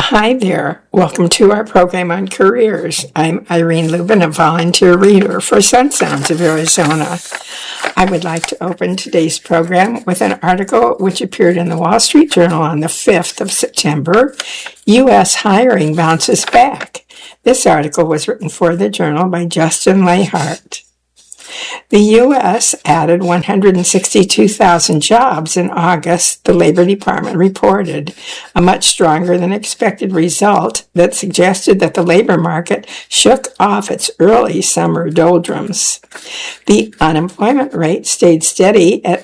Hi there. Welcome to our program on careers. I'm Irene Lubin, a volunteer reader for Sun Sounds of Arizona. I would like to open today's program with an article which appeared in the Wall Street Journal on the 5th of September. U.S. hiring bounces back. This article was written for the Journal by Justin Lahart. The U.S. added 162,000 jobs in August, the Labor Department reported, a much stronger than expected result that suggested that the labor market shook off its early summer doldrums. The unemployment rate stayed steady at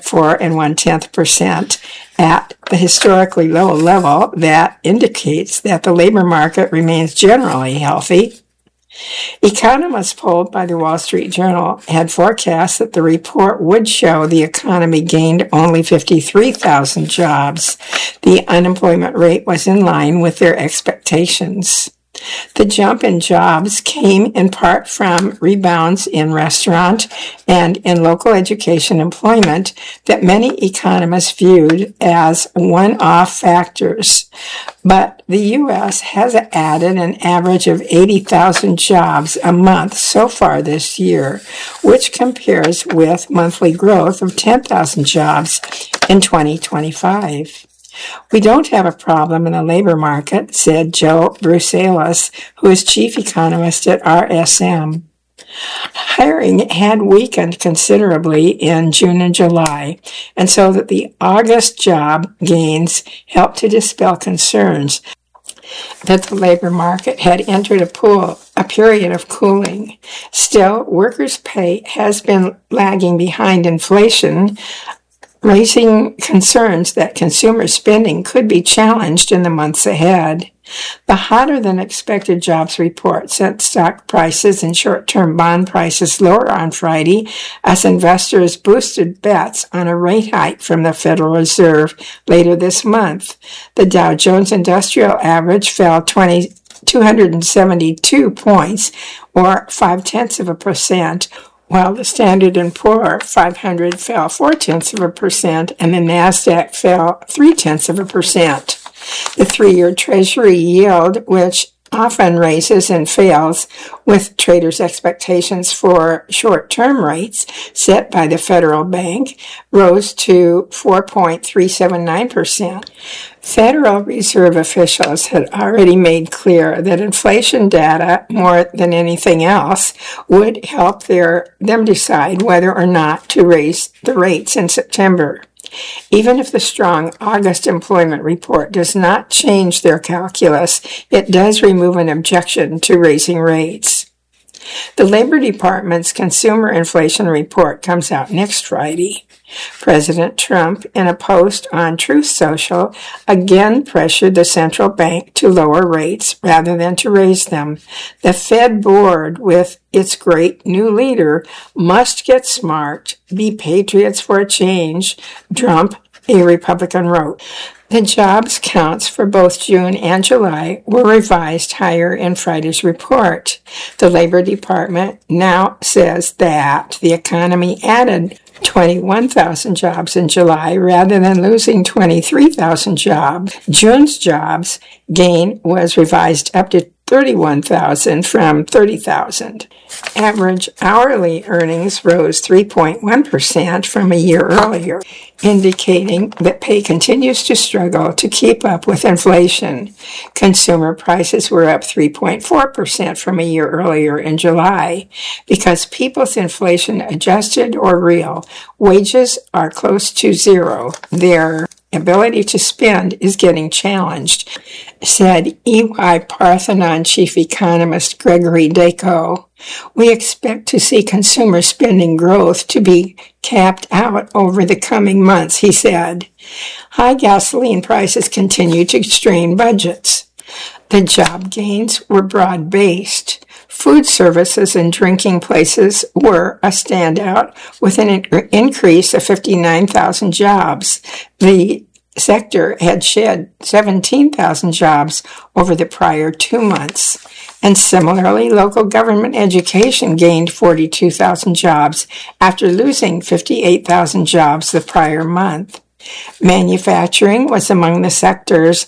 4.1% at the historically low level that indicates that the labor market remains generally healthy. Economists polled by the Wall Street Journal had forecast that the report would show the economy gained only 53,000 jobs. The unemployment rate was in line with their expectations. The jump in jobs came in part from rebounds in restaurant and in local education employment that many economists viewed as one-off factors. But the U.S. has added an average of 80,000 jobs a month so far this year, which compares with monthly growth of 10,000 jobs in 2025. We don't have a problem in the labor market, said Joe Brusalis, who is chief economist at RSM. Hiring had weakened considerably in June and July, and so that the August job gains helped to dispel concerns that the labor market had entered a period of cooling. Still, workers' pay has been lagging behind inflation, raising concerns that consumer spending could be challenged in the months ahead. The hotter-than-expected jobs report sent stock prices and short-term bond prices lower on Friday as investors boosted bets on a rate hike from the Federal Reserve later this month. The Dow Jones Industrial Average fell 272 points, or 0.5%, while the Standard & Poor 500 fell 0.4%, and the NASDAQ fell 0.3%. The 3-year Treasury yield, which often raises and fails with traders' expectations for short-term rates set by the federal bank, rose to 4.379%. Federal Reserve officials had already made clear that inflation data, more than anything else, would help them decide whether or not to raise the rates in September. Even if the strong August employment report does not change their calculus, it does remove an objection to raising rates. The Labor Department's consumer inflation report comes out next Friday. President Trump, in a post on Truth Social, again pressured the central bank to lower rates rather than to raise them. The Fed board, with its great new leader, must get smart, be patriots for a change, Trump, a Republican, wrote. The jobs counts for both June and July were revised higher in Friday's report. The Labor Department now says that the economy added 21,000 jobs in July rather than losing 23,000 jobs. June's jobs gain was revised up to 31,000 from 30,000. Average hourly earnings rose 3.1% from a year earlier, indicating that pay continues to struggle to keep up with inflation. Consumer prices were up 3.4% from a year earlier in July. Because people's inflation adjusted or real, wages are close to zero. Their ability to spend is getting challenged, said EY Parthenon chief economist Gregory Dacko. We expect to see consumer spending growth to be capped out over the coming months, he said. High gasoline prices continue to strain budgets. The job gains were broad-based. Food services and drinking places were a standout with an increase of 59,000 jobs. The sector had shed 17,000 jobs over the prior 2 months. And similarly, local government education gained 42,000 jobs after losing 58,000 jobs the prior month. Manufacturing was among the sectors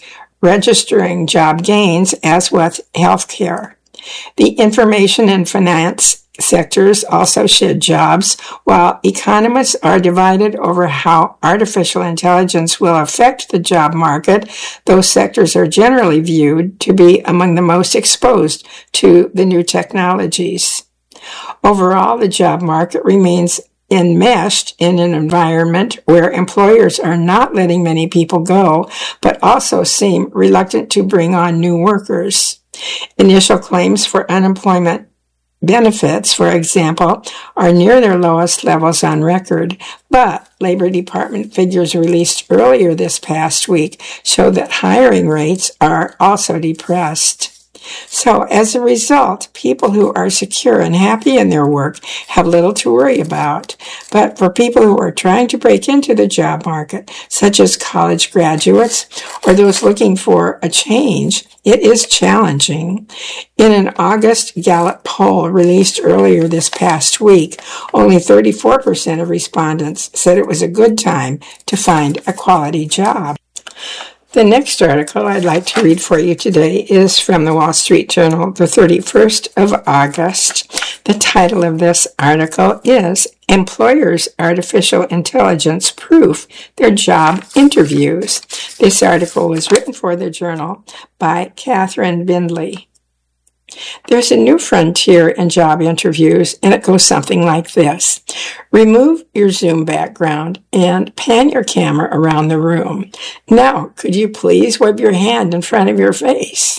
registering job gains, as with healthcare. The information and finance sectors also shed jobs. While economists are divided over how artificial intelligence will affect the job market, those sectors are generally viewed to be among the most exposed to the new technologies. Overall, the job market remains enmeshed in an environment where employers are not letting many people go, but also seem reluctant to bring on new workers. Initial claims for unemployment benefits, for example, are near their lowest levels on record, but Labor Department figures released earlier this past week show that hiring rates are also depressed. So as a result, people who are secure and happy in their work have little to worry about. But for people who are trying to break into the job market, such as college graduates or those looking for a change, it is challenging. In an August Gallup poll released earlier this past week, only 34% of respondents said it was a good time to find a quality job. The next article I'd like to read for you today is from the Wall Street Journal, the 31st of August. The title of this article is Employers' Artificial Intelligence Proof Their Job Interviews. This article was written for the Journal by Catherine Bindley. There's a new frontier in job interviews, and it goes something like this. Remove your Zoom background and pan your camera around the room. Now, could you please wave your hand in front of your face?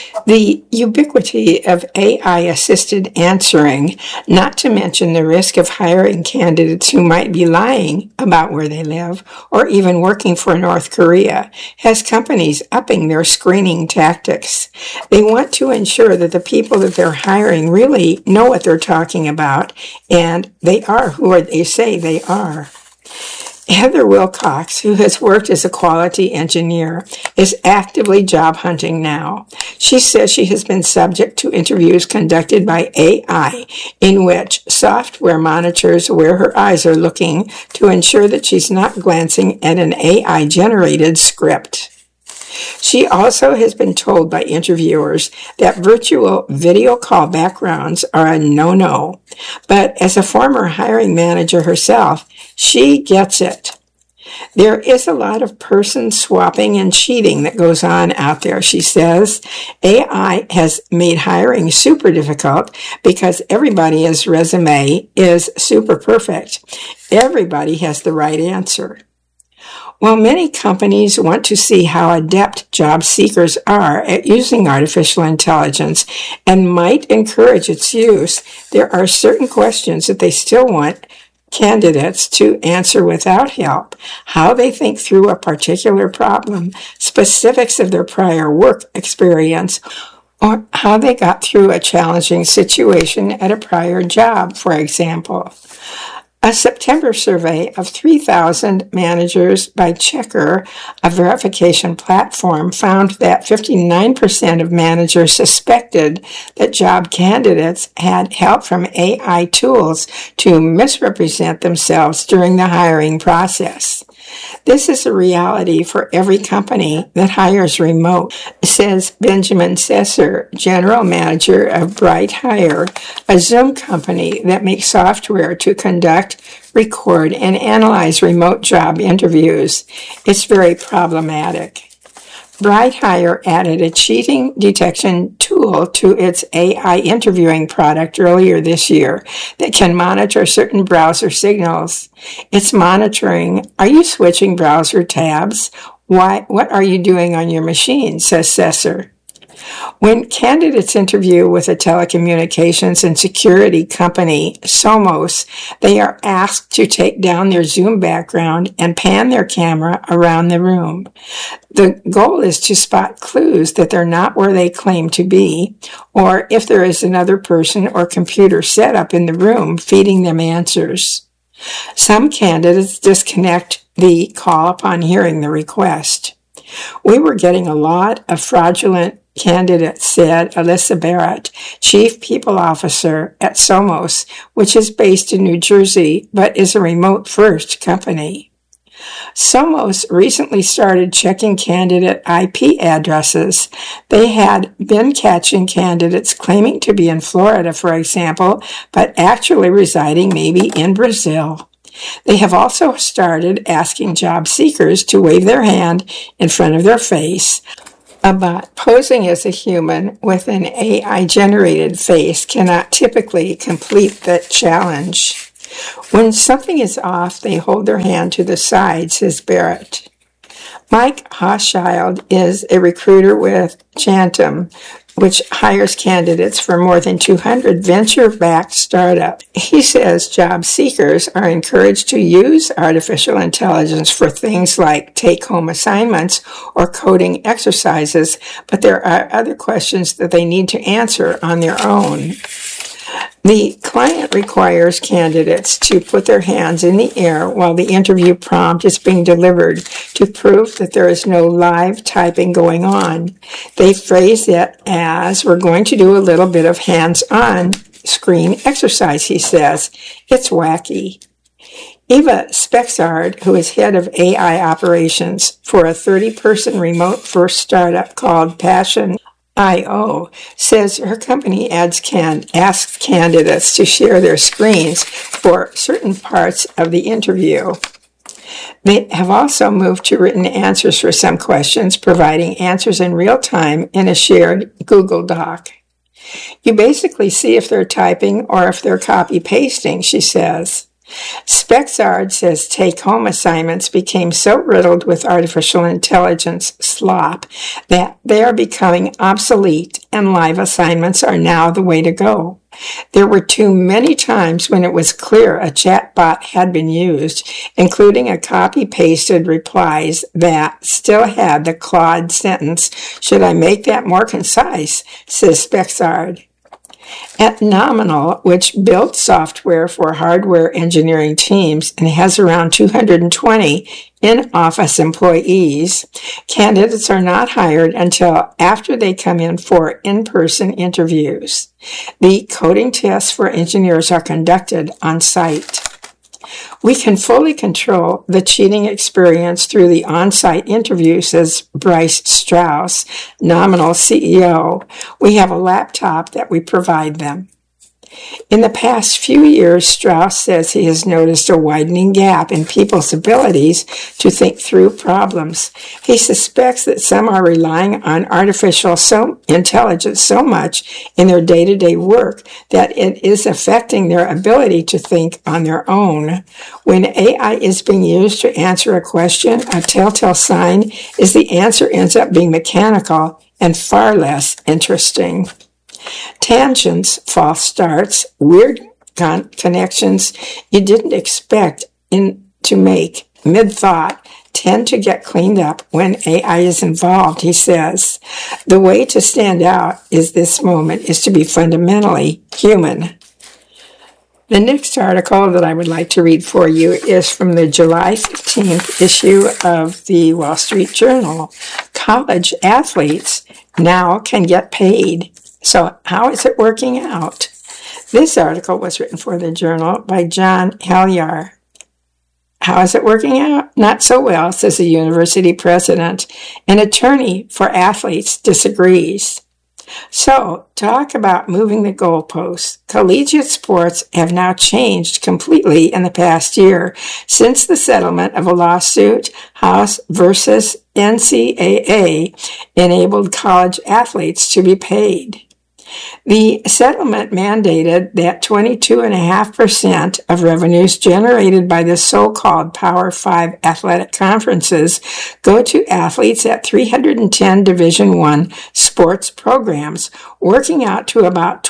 The ubiquity of AI-assisted answering, not to mention the risk of hiring candidates who might be lying about where they live or even working for North Korea, has companies upping their screening tactics. They want to ensure that the people that they're hiring really know what they're talking about, and they are who they say they are. Heather Wilcox, who has worked as a quality engineer, is actively job hunting now. She says she has been subject to interviews conducted by AI, in which software monitors where her eyes are looking to ensure that she's not glancing at an AI-generated script. She also has been told by interviewers that virtual video call backgrounds are a no-no. But as a former hiring manager herself, she gets it. There is a lot of person swapping and cheating that goes on out there, she says. AI has made hiring super difficult because everybody's resume is super perfect. Everybody has the right answer. While many companies want to see how adept job seekers are at using artificial intelligence and might encourage its use, there are certain questions that they still want candidates to answer without help. How they think through a particular problem, specifics of their prior work experience, or how they got through a challenging situation at a prior job, for example. A September survey of 3,000 managers by Checker, a verification platform, found that 59% of managers suspected that job candidates had help from AI tools to misrepresent themselves during the hiring process. This is a reality for every company that hires remote, says Benjamin Sesser, general manager of BrightHire, a Zoom company that makes software to conduct, record, and analyze remote job interviews. It's very problematic. BrightHire added a cheating detection tool to its AI interviewing product earlier this year that can monitor certain browser signals. It's monitoring, are you switching browser tabs? What are you doing on your machine, says Sesser. When candidates interview with a telecommunications and security company, Somos, they are asked to take down their Zoom background and pan their camera around the room. The goal is to spot clues that they're not where they claim to be, or if there is another person or computer set up in the room feeding them answers. Some candidates disconnect the call upon hearing the request. We were getting a lot of fraudulent candidates, said Alyssa Barrett, Chief People Officer at Somos, which is based in New Jersey, but is a remote-first company. Somos recently started checking candidate IP addresses. They had been catching candidates claiming to be in Florida, for example, but actually residing maybe in Brazil. They have also started asking job seekers to wave their hand in front of their face. A bot posing as a human with an AI-generated face cannot typically complete the challenge. When something is off, they hold their hand to the side, says Barrett. Mike Hochschild is a recruiter with Chantum, which hires candidates for more than 200 venture-backed startups. He says job seekers are encouraged to use artificial intelligence for things like take-home assignments or coding exercises, but there are other questions that they need to answer on their own. The client requires candidates to put their hands in the air while the interview prompt is being delivered to prove that there is no live typing going on. They phrase it as, "We're going to do a little bit of hands-on screen exercise," he says. It's wacky. Eva Spexard, who is head of AI operations for a 30-person remote-first startup called Passion.io, says her company asks candidates to share their screens for certain parts of the interview. They have also moved to written answers for some questions, providing answers in real time in a shared Google Doc. You basically see if they're typing or if they're copy-pasting, she says. Spexard says take-home assignments became so riddled with artificial intelligence slop that they are becoming obsolete, and live assignments are now the way to go. There were too many times when it was clear a chatbot had been used, including a copy-pasted replies that still had the Claude sentence, "Should I make that more concise?" says Spexard. At Nominal, which built software for hardware engineering teams and has around 220 in-office employees, candidates are not hired until after they come in for in-person interviews. The coding tests for engineers are conducted on site. We can fully control the cheating experience through the on-site interview, says Bryce Strauss, Nominal CEO. We have a laptop that we provide them. In the past few years, Strauss says he has noticed a widening gap in people's abilities to think through problems. He suspects that some are relying on artificial intelligence so much in their day-to-day work that it is affecting their ability to think on their own. When AI is being used to answer a question, a telltale sign is the answer ends up being mechanical and far less interesting. Tangents, false starts, weird connections you didn't expect to make mid-thought tend to get cleaned up when AI is involved, he says. The way to stand out is this moment is to be fundamentally human. The next article that I would like to read for you is from the July 15th issue of the Wall Street Journal. College athletes now can get paid. So how is it working out? This article was written for the Journal by John Helyar. How is it working out? Not so well, says the university president. An attorney for athletes disagrees. So, talk about moving the goalposts. Collegiate sports have now changed completely in the past year since the settlement of a lawsuit, House versus NCAA, enabled college athletes to be paid. The settlement mandated that 22.5% of revenues generated by the so-called Power 5 athletic conferences go to athletes at 310 Division I sports programs, working out to about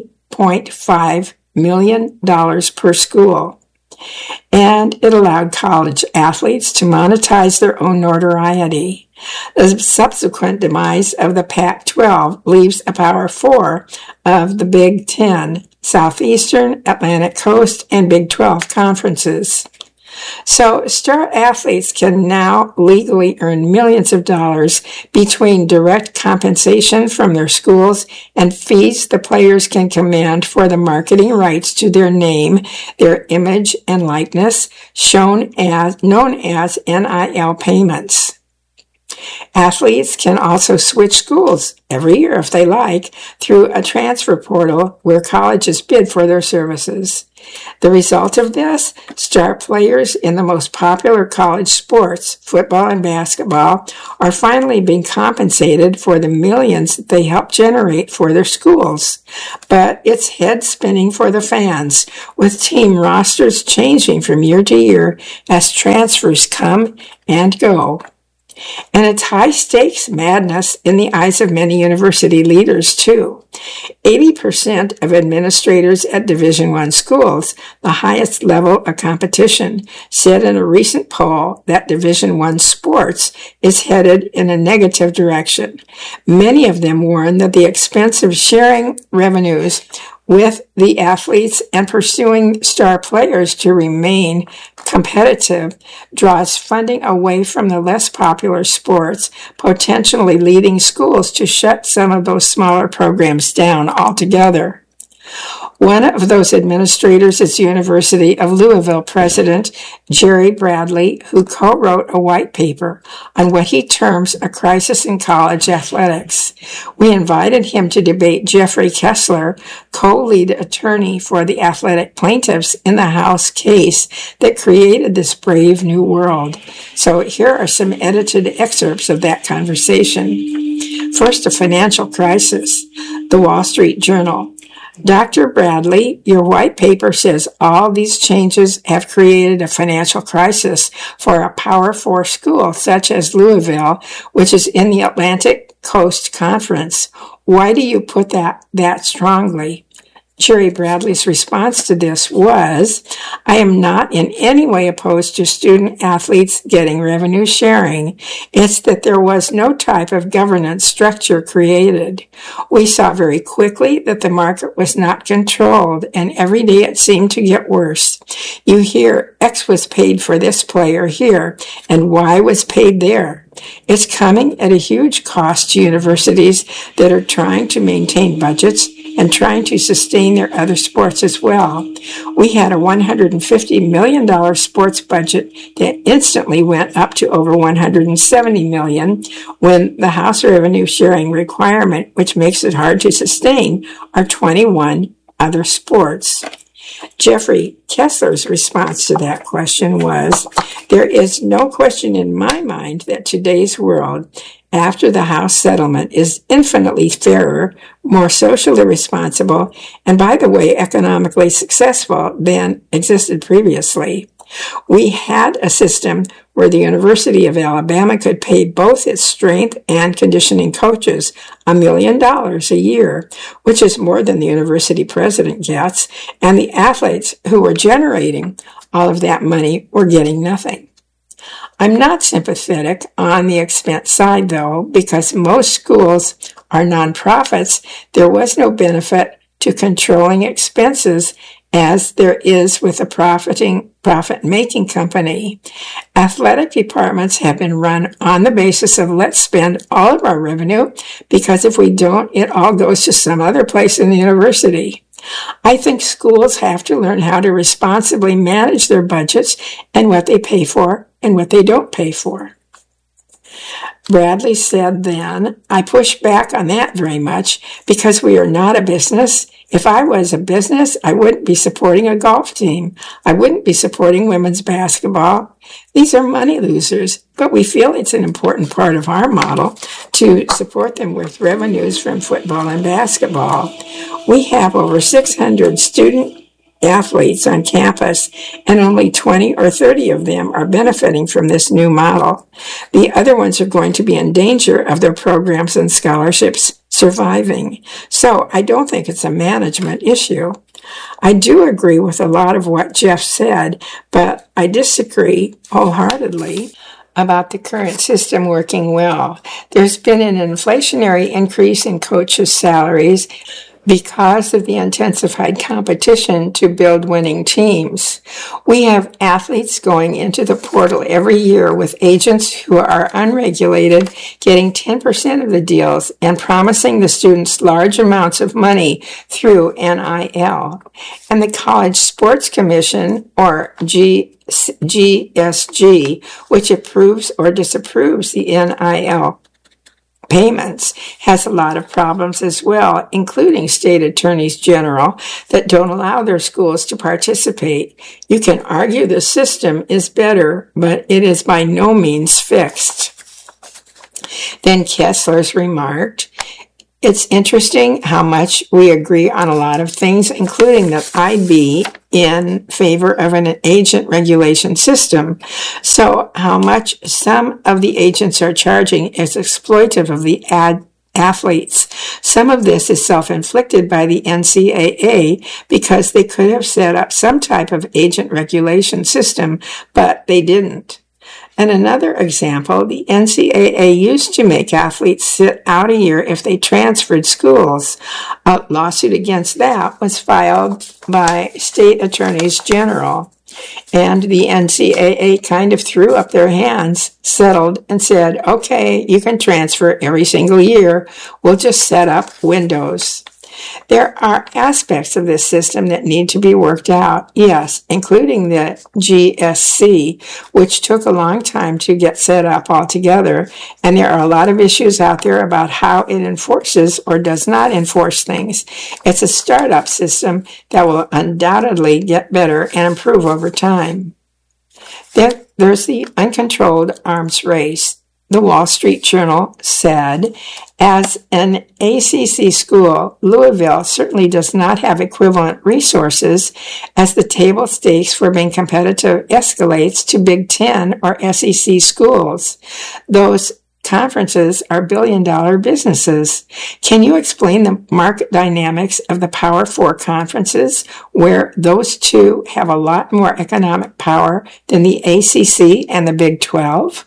$20.5 million per school. And it allowed college athletes to monetize their own notoriety. The subsequent demise of the Pac-12 leaves a Power 4 of the Big Ten, Southeastern, Atlantic Coast, and Big 12 conferences. So star athletes can now legally earn millions of dollars between direct compensation from their schools and fees the players can command for the marketing rights to their name, their image and likeness, known as NIL payments. Athletes can also switch schools every year if they like through a transfer portal where colleges bid for their services. The result of this, star players in the most popular college sports, football and basketball, are finally being compensated for the millions that they help generate for their schools. But it's head spinning for the fans, with team rosters changing from year to year as transfers come and go. And it's high-stakes madness in the eyes of many university leaders, too. 80% of administrators at Division I schools, the highest level of competition, said in a recent poll that Division I sports is headed in a negative direction. Many of them warn that the expense of sharing revenues with the athletes and pursuing star players to remain competitive draws funding away from the less popular sports, potentially leading schools to shut some of those smaller programs down altogether. One of those administrators is University of Louisville President Jerry Bradley, who co-wrote a white paper on what he terms a crisis in college athletics. We invited him to debate Jeffrey Kessler, co-lead attorney for the athletic plaintiffs in the House case that created this brave new world. So here are some edited excerpts of that conversation. First, a financial crisis. The Wall Street Journal. Dr. Bradley, your white paper says all these changes have created a financial crisis for a Power 4 school such as Louisville, which is in the Atlantic Coast Conference. Why do you put that strongly? Jerry Bradley's response to this was, I am not in any way opposed to student athletes getting revenue sharing. It's that there was no type of governance structure created. We saw very quickly that the market was not controlled, and every day it seemed to get worse. You hear X was paid for this player here, and Y was paid there. It's coming at a huge cost to universities that are trying to maintain budgets and trying to sustain their other sports as well. We had a $150 million sports budget that instantly went up to over $170 million when the House revenue sharing requirement, which makes it hard to sustain, are 21 other sports. Jeffrey Kessler's response to that question was, there is no question in my mind that today's world, after the House settlement, is infinitely fairer, more socially responsible, and by the way, economically successful than existed previously. We had a system where the University of Alabama could pay both its strength and conditioning coaches $1 million a year, which is more than the university president gets, and the athletes who were generating all of that money were getting nothing. I'm not sympathetic on the expense side, though, because most schools are nonprofits. There was no benefit to controlling expenses as there is with a profit-making company. Athletic departments have been run on the basis of let's spend all of our revenue, because if we don't, it all goes to some other place in the university. I think schools have to learn how to responsibly manage their budgets and what they pay for and what they don't pay for. Bradley said then, I push back on that very much because we are not a business. If I was a business, I wouldn't be supporting a golf team. I wouldn't be supporting women's basketball. These are money losers, but we feel it's an important part of our model to support them with revenues from football and basketball. We have over 600 student athletes on campus, and only 20 or 30 of them are benefiting from this new model. The other ones are going to be in danger of their programs and scholarships surviving. So I don't think it's a management issue. I do agree with a lot of what Jeff said, but I disagree wholeheartedly about the current system working well. There's been an inflationary increase in coaches' salaries, because of the intensified competition to build winning teams. We have athletes going into the portal every year with agents who are unregulated, getting 10% of the deals and promising the students large amounts of money through NIL. And the College Sports Commission, or GSG, which approves or disapproves the NIL payments, has a lot of problems as well, including state attorneys general that don't allow their schools to participate. You can argue the system is better, but it is by no means fixed. Then Kessler's remarked, "It's interesting how much we agree on a lot of things, including that I be in favor of an agent regulation system. So how much some of the agents are charging is exploitive of the athletes. Some of this is self-inflicted by the NCAA because they could have set up some type of agent regulation system, but they didn't." And another example, the NCAA used to make athletes sit out a year if they transferred schools. A lawsuit against that was filed by state attorneys general. And the NCAA kind of threw up their hands, settled, and said, "Okay, you can transfer every single year. We'll just set up windows." There are aspects of this system that need to be worked out, yes, including the GSC, which took a long time to get set up altogether, and there are a lot of issues out there about how it enforces or does not enforce things. It's a startup system that will undoubtedly get better and improve over time. Then there's the uncontrolled arms race. The Wall Street Journal said, "As an ACC school, Louisville certainly does not have equivalent resources as the table stakes for being competitive escalates to Big Ten or SEC schools. Those conferences are billion-dollar businesses. Can you explain the market dynamics of the Power Four conferences, where those two have a lot more economic power than the ACC and the Big 12?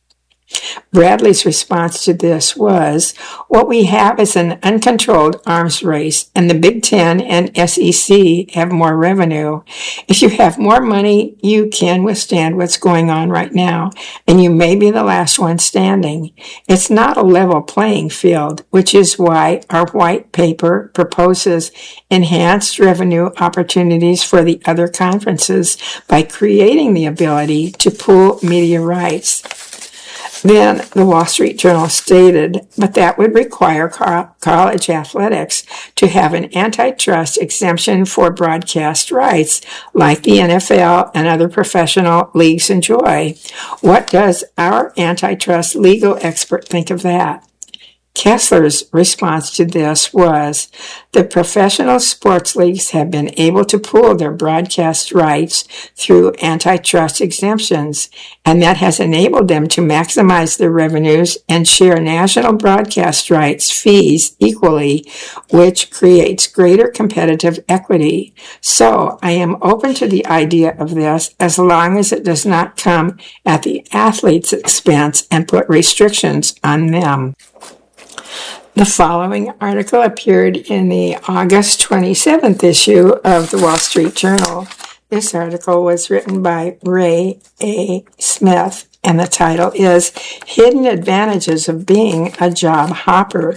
Bradley's response to this was, "What we have is an uncontrolled arms race, and the Big Ten and SEC have more revenue. If you have more money, you can withstand what's going on right now, and you may be the last one standing. It's not a level playing field, which is why our white paper proposes enhanced revenue opportunities for the other conferences by creating the ability to pool media rights." Then the Wall Street Journal stated, "But that would require college athletics to have an antitrust exemption for broadcast rights, like the NFL and other professional leagues enjoy. What does our antitrust legal expert think of that?" Kessler's response to this was, "The professional sports leagues have been able to pool their broadcast rights through antitrust exemptions, and that has enabled them to maximize their revenues and share national broadcast rights fees equally, which creates greater competitive equity. So I am open to the idea of this as long as it does not come at the athlete's expense and put restrictions on them." The following article appeared in the August 27th issue of the Wall Street Journal. This article was written by Ray A. Smith, and the title is "Hidden Advantages of Being a Job Hopper."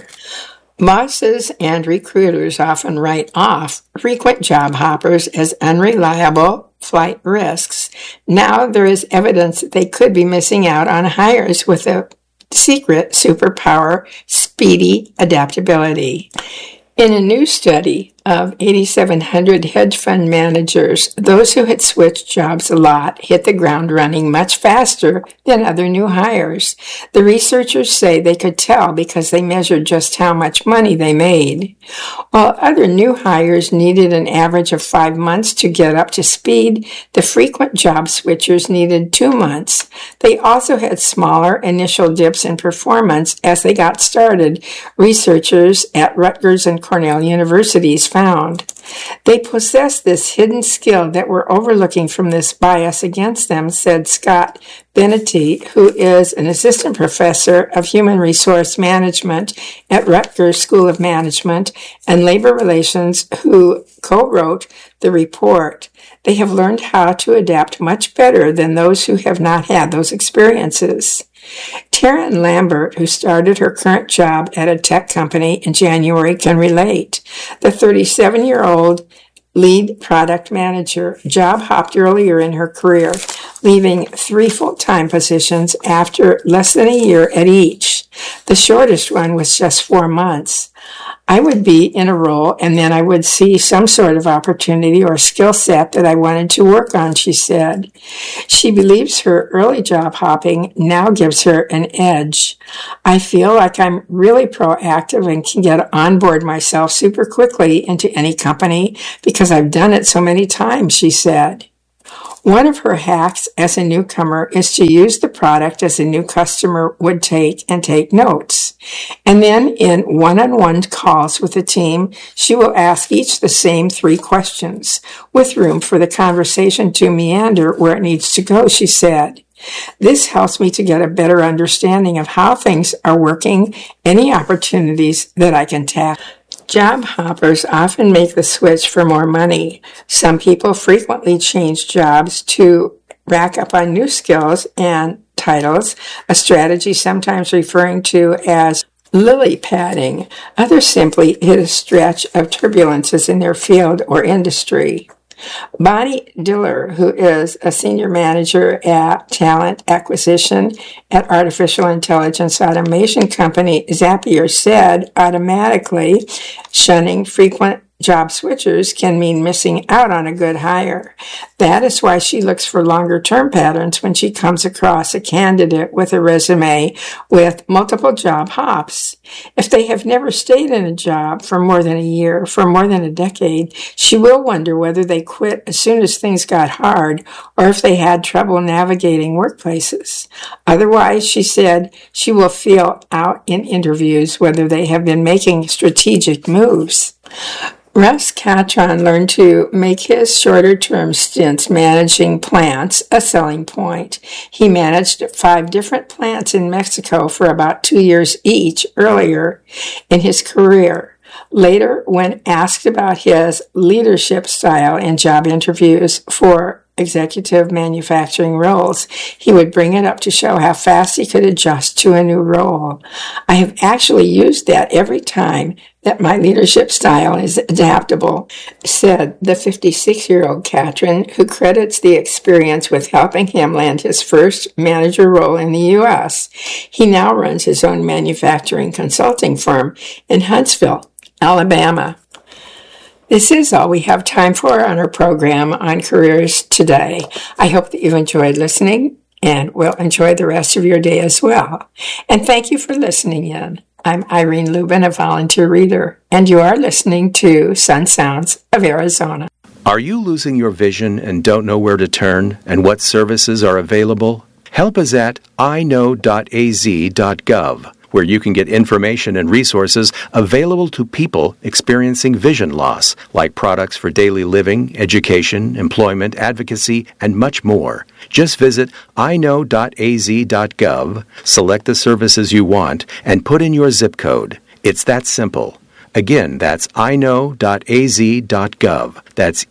Bosses and recruiters often write off frequent job hoppers as unreliable flight risks. Now there is evidence that they could be missing out on hires with a secret superpower, speedy adaptability. In a new study of 8,700 hedge fund managers, those who had switched jobs a lot hit the ground running much faster than other new hires. The researchers say they could tell because they measured just how much money they made. While other new hires needed an average of 5 months to get up to speed, the frequent job switchers needed 2 months. They also had smaller initial dips in performance as they got started, researchers at Rutgers and Cornell universities found. They possess this hidden skill that we're overlooking from this bias against them, said Scott Benetti, who is an assistant professor of human resource management at Rutgers School of Management and Labor Relations, who co-wrote the report. They have learned how to adapt much better than those who have not had those experiences. Taryn Lambert, who started her current job at a tech company in January, can relate. The 37-year-old lead product manager job hopped earlier in her career, leaving 3 full-time positions after less than a year at each. The shortest one was just 4 months. I would be in a role and then I would see some sort of opportunity or skill set that I wanted to work on, she said. She believes her early job hopping now gives her an edge. I feel like I'm really proactive and can get on board myself super quickly into any company because I've done it so many times, she said. One of her hacks as a newcomer is to use the product as a new customer would take and take notes. And then in one-on-one calls with the team, she will ask each the same 3 questions, with room for the conversation to meander where it needs to go, she said. This helps me to get a better understanding of how things are working, any opportunities that I can tackle. Job hoppers often make the switch for more money. Some people frequently change jobs to rack up on new skills and titles, a strategy sometimes referring to as lily padding. Others simply hit a stretch of turbulences in their field or industry. Bonnie Diller, who is a senior manager at talent acquisition at artificial intelligence automation company Zapier, said automatically shunning frequent job switchers can mean missing out on a good hire. That is why she looks for longer-term patterns when she comes across a candidate with a resume with multiple job hops. If they have never stayed in a job for more than a year, for more than a decade, she will wonder whether they quit as soon as things got hard or if they had trouble navigating workplaces. Otherwise, she said, she will feel out in interviews whether they have been making strategic moves. Russ Catron learned to make his shorter-term stints managing plants a selling point. He managed 5 different plants in Mexico for about 2 years each earlier in his career. Later, when asked about his leadership style in job interviews for executive manufacturing roles, he would bring it up to show how fast he could adjust to a new role. I have actually used that every time that my leadership style is adaptable, said the 56-year-old Catron, who credits the experience with helping him land his first manager role in the U.S. He now runs his own manufacturing consulting firm in Huntsville, Alabama. This is all we have time for on our program on careers today. I hope that you enjoyed listening and will enjoy the rest of your day as well. And thank you for listening in. I'm Irene Lubin, a volunteer reader, and you are listening to Sun Sounds of Arizona. Are you losing your vision and don't know where to turn and what services are available? Help is at iknow.az.gov, where you can get information and resources available to people experiencing vision loss, like products for daily living, education, employment, advocacy, and much more. Just visit iknow.az.gov, select the services you want, and put in your zip code. It's that simple. Again, that's iknow.az.gov. That's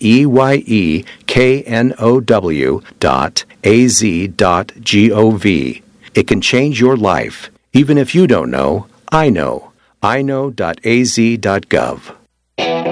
EYEKNOW.az.gov. It can change your life. Even if you don't know, I know. iknow.az.gov.